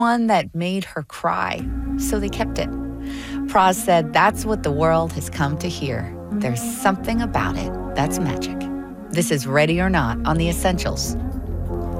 one that made her cry, so they kept it. Praz said that's what the world has come to hear. There's something about it that's magic. This is Ready or Not on The Essentials.